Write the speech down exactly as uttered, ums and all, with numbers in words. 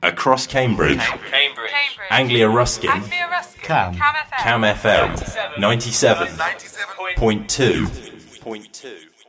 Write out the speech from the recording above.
Across Cambridge. Cambridge. Cambridge. Anglia Ruskin. Anglia Ruskin. Cam. Cam F M. Cam F M. ninety-seven point two. Point two.